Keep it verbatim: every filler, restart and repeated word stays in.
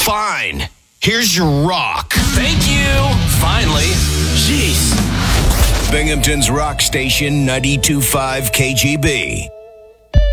Fine. Here's your rock. Thank you. Finally. Jeez. Binghamton's Rock Station ninety-two point five K G B.